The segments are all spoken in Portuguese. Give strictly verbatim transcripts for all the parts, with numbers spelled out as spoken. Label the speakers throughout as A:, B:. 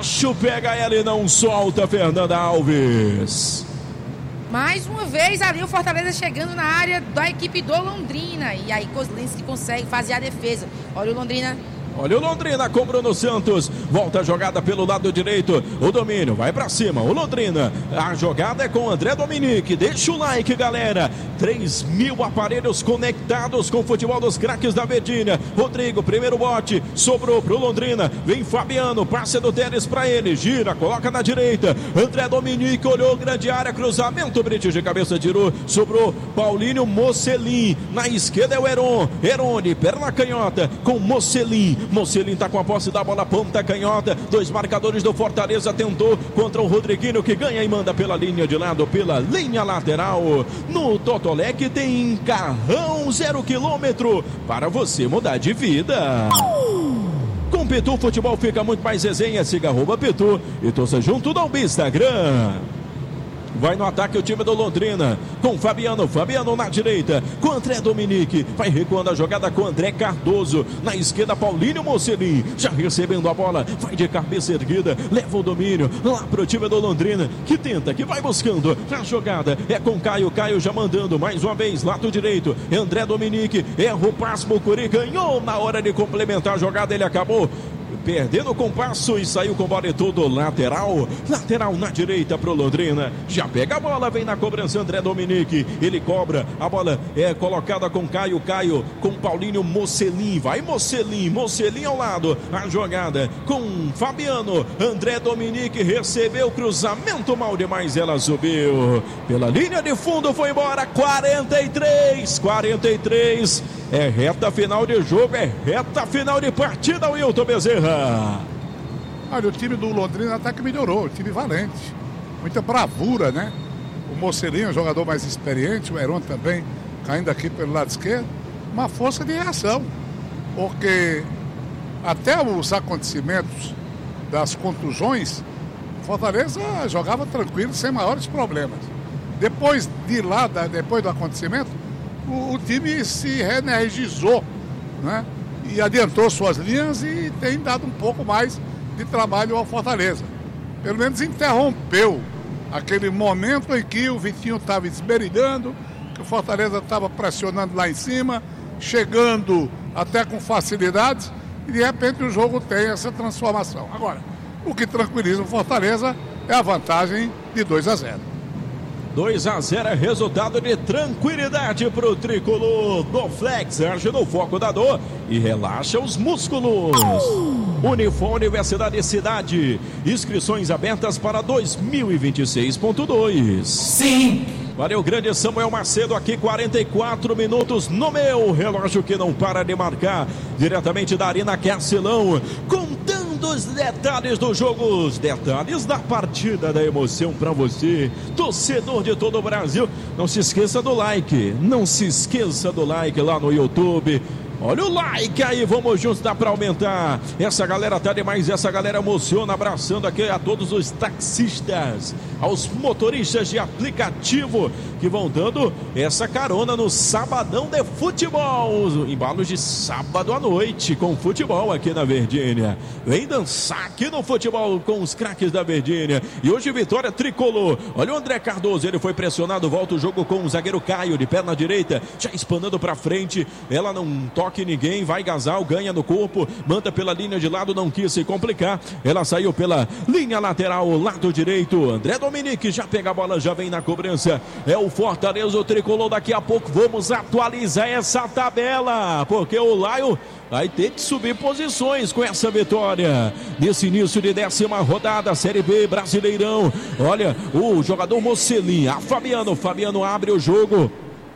A: baixo, pega ela e não solta, Fernanda Alves.
B: Mais uma vez ali o Fortaleza chegando na área da equipe do Londrina. E aí Kozlinski consegue fazer a defesa. Olha o Londrina.
A: Olha o Londrina com Bruno Santos. Volta a jogada pelo lado direito. O domínio vai pra cima. O Londrina. A jogada é com o André Dominique. Deixa o like, galera. três mil aparelhos conectados com o futebol dos craques da Verdinha. Rodrigo, primeiro bote. Sobrou pro Londrina. Vem Fabiano. Passe do Teres pra ele. Gira, coloca na direita. André Dominique olhou grande área. Cruzamento. Brite de cabeça, tirou. Sobrou Paulinho Mocelin. Na esquerda é o Heron. Herone, perna canhota com Mocelin. Mocelin tá com a posse da bola, ponta canhota. Dois marcadores do Fortaleza, tentou contra o Rodriguinho, que ganha e manda pela linha de lado, pela linha lateral. No Totolec tem carrão zero quilômetro para você mudar de vida. Com Pitu, futebol fica muito mais resenha. Siga arroba Pitu e torça junto no Instagram. Vai no ataque o time do Londrina, com Fabiano, Fabiano na direita, com André Dominique, vai recuando a jogada com André Cardoso, na esquerda Paulinho Mocelin, já recebendo a bola, vai de cabeça erguida, leva o domínio, lá pro time do Londrina, que tenta, que vai buscando, a jogada é com Caio, Caio já mandando, mais uma vez, lado direito, André Dominique, erra o passe, Mucuri ganhou na hora de complementar a jogada, ele acabou perdendo o compasso e saiu com bola e tudo lateral, lateral na direita pro Londrina, já pega a bola, vem na cobrança André Dominique, ele cobra, a bola é colocada com Caio, Caio com Paulinho Mocelin, vai Mocelin, Mocelin ao lado, a jogada com Fabiano, André Dominique recebeu cruzamento mal demais, ela subiu pela linha de fundo, foi embora, quarenta e três, quarenta e três, é reta final de jogo, é reta final de partida, Wilton Bezerra.
C: Olha, o time do Londrina até que melhorou, o time valente, muita bravura, né? O Mocelin é um jogador mais experiente, o Heron também caindo aqui pelo lado esquerdo, uma força de reação, porque até os acontecimentos das contusões, o Fortaleza jogava tranquilo, sem maiores problemas. Depois de lá, depois do acontecimento, o, o time se reenergizou, né? E adiantou suas linhas e tem dado um pouco mais de trabalho ao Fortaleza. Pelo menos interrompeu aquele momento em que o Vitinho estava esmerilhando, que o Fortaleza estava pressionando lá em cima, chegando até com facilidades, e de repente o jogo tem essa transformação. Agora, o que tranquiliza o Fortaleza é a vantagem de dois a zero.
A: dois a zero é resultado de tranquilidade pro tricolor do Flex. Age no foco da dor e relaxa os músculos. Unifor Universidade e Cidade. Inscrições abertas para dois mil e vinte e seis ponto dois.
D: Sim.
A: Valeu, grande Samuel Macedo aqui, quarenta e quatro minutos no meu relógio que não para de marcar. Diretamente da Arena Castelão, contando os detalhes do jogo, os detalhes da partida, da emoção para você, torcedor de todo o Brasil. Não se esqueça do like, não se esqueça do like lá no YouTube. Olha o like aí, vamos juntos, dá pra aumentar. Essa galera tá demais, essa galera emociona, abraçando aqui a todos os taxistas, aos motoristas de aplicativo que vão dando essa carona no sabadão de futebol. Embalos de sábado à noite com futebol aqui na Verdinha. Vem dançar aqui no futebol com os craques da Verdinha. E hoje vitória tricolor. Olha o André Cardoso, ele foi pressionado, volta o jogo com o zagueiro Caio, de perna direita, já espanando pra frente. Ela não toca que ninguém, vai Gasal, ganha no corpo, manda pela linha de lado, não quis se complicar, ela saiu pela linha lateral, lado direito, André Dominique já pega a bola, já vem na cobrança, é o Fortaleza, o tricolor, daqui a pouco vamos atualizar essa tabela, porque o Laio vai ter que subir posições com essa vitória, nesse início de décima rodada, Série B, Brasileirão. Olha, o jogador Mocelin, a Fabiano, Fabiano abre o jogo,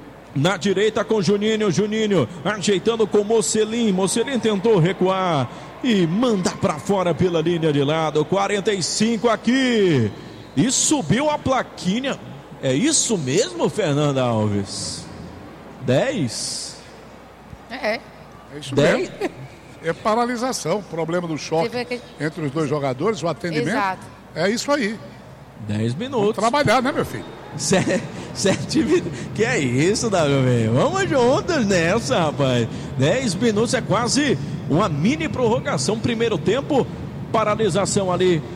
A: na direita com Juninho, Juninho ajeitando com Mocelin, Mocelin tentou recuar e manda pra fora pela linha de lado, quarenta e cinco aqui, e subiu a plaquinha, é isso mesmo, Fernanda Alves? dez?
B: É,
C: é isso mesmo, é paralisação, problema do choque entre os dois jogadores, o atendimento. Exato. É isso aí.
A: dez minutos.
C: Vamos trabalhar, né, meu filho?
A: Sete, sete Que é isso, W? Vamos juntos nessa, rapaz. dez minutos é quase uma mini prorrogação. Primeiro tempo, paralisação ali